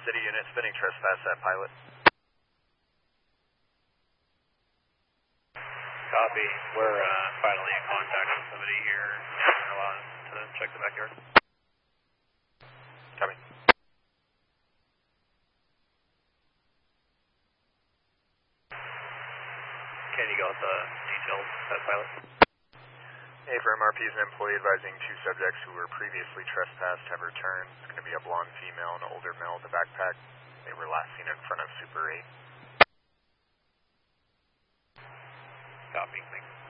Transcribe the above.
City unit spinning trespass at pilot. Copy. We're finally in contact with somebody here. They're allowing us to check the backyard. Copy. Can you go with the details at pilot? A-firm RP is an employee advising two subjects who were previously trespassed have returned. It's going to be a blonde female and an older male with a backpack. They were last seen in front of Super 8. Copy. Thanks.